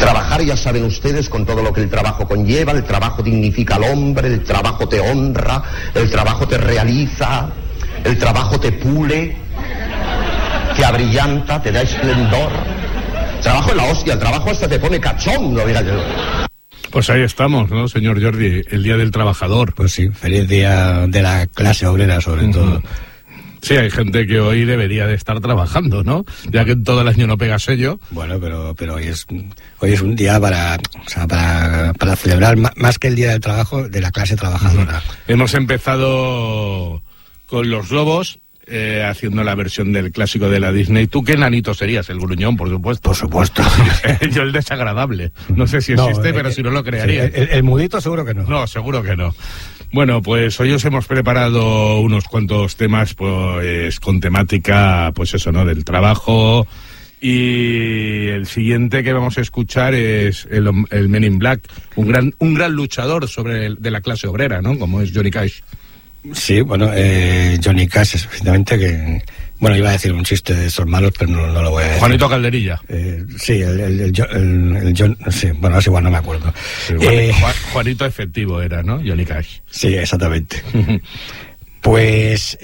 trabajar, ya saben ustedes, con todo lo que el trabajo conlleva. El trabajo dignifica al hombre, el trabajo te honra, el trabajo te realiza, el trabajo te pule, te abrillanta, te da esplendor. Trabajo es la hostia, el trabajo hasta te pone cachondo, mira yo. Pues ahí estamos, ¿no, señor Jordi? El Día del Trabajador. Pues sí, feliz día de la clase obrera, sobre todo. Sí, hay gente que hoy debería de estar trabajando, ¿no? Ya que todo el año no pega sello. Bueno, pero hoy es un día para celebrar, más que el Día del Trabajo, de la clase trabajadora. Hemos empezado con Los Lobos, haciendo la versión del clásico de la Disney. ¿Tú qué nanito serías? El gruñón, por supuesto. Por supuesto. Yo el desagradable. No sé si existe, pero si no lo crearía. Sí, el mudito seguro que no. No, seguro que no. Bueno, pues hoy os hemos preparado unos cuantos temas, pues con temática, pues eso, ¿no? Del trabajo. Y el siguiente que vamos a escuchar es el Men in Black, un gran luchador de la clase obrera, ¿no? Como es Johnny Cash. Sí, bueno, Johnny Cash es precisamente que... Bueno, iba a decir un chiste de esos malos, pero no lo voy a decir. Juanito Calderilla. Sí, el John... Sí, bueno, es igual, no me acuerdo. Sí, Juanito Efectivo era, ¿no? Johnny Cash. Sí, exactamente. Pues,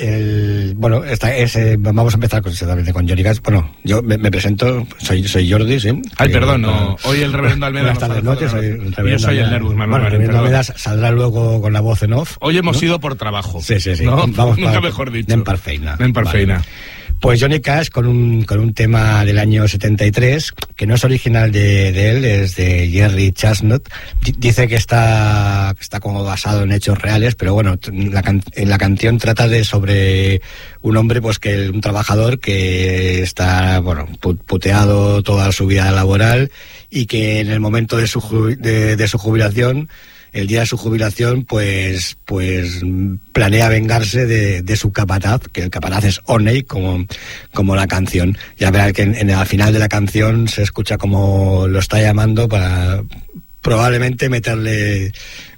vamos a empezar exactamente con Johnny Cash. Bueno, yo me presento, soy Jordi, ¿sí? Ay, perdón, no. Hoy el reverendo Almeda... Buenas tardes, noches. Yo soy el Nervus Manuel. Bueno, el reverendo Almeda saldrá luego con la voz en off. Hoy hemos ido por trabajo. Sí. ¿No? Vamos nunca mejor dicho. En Parfeina. Vale. Pues Johnny Cash con un tema del año 73, que no es original de él, es de Jerry Chestnut. Dice que está como basado en hechos reales, pero bueno, en la canción trata sobre un hombre, pues un trabajador que está, bueno, puteado toda su vida laboral y que en el momento de su jubilación, el día de su jubilación, pues planea vengarse de su capataz, que el capataz es Oney, como la canción. Ya verá que al final de la canción se escucha como lo está llamando para probablemente meterle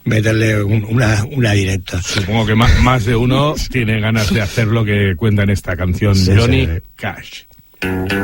una directa. Supongo que más de uno tiene ganas de hacer lo que cuenta en esta canción, sí, Johnny Cash.